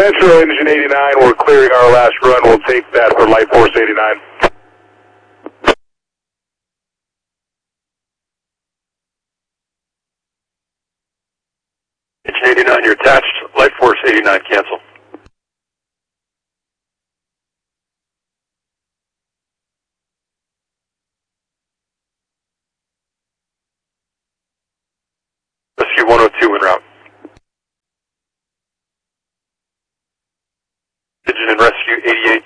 Metro Engine 89, we're clearing our last run. We'll take that for Light Force 89. Engine 89, you're attached. Light Force 89, cancel. Rescue 102 en route. Engine and Rescue 88.